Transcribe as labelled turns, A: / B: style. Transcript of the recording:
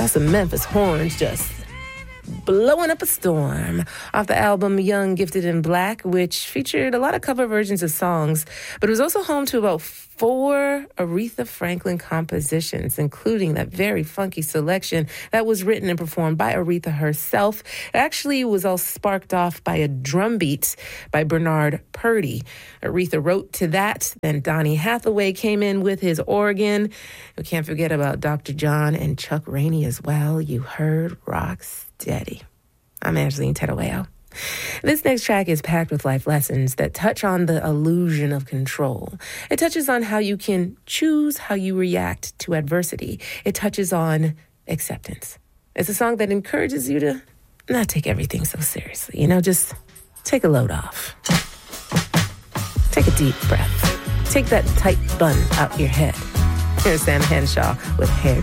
A: Some Memphis horns just blowing up a storm off the album Young, Gifted, and Black, which featured a lot of cover versions of songs, but it was also home to about 4 Aretha Franklin compositions, including that very funky selection that was written and performed by Aretha herself. It actually was all sparked off by a drum beat by Bernard Purdie. Aretha wrote to that, then Donny Hathaway came in with his organ. We can't forget about Dr. John and Chuck Rainey as well. You heard Rock Steady. I'm Angeline Tedaweo. This next track is packed with life lessons that touch on the illusion of control. It touches on how you can choose how you react to adversity. It touches on acceptance. It's a song that encourages you to not take everything so seriously. Just take a load off. Take a deep breath. Take that tight bun out your head. Here's Sam Henshaw with Hair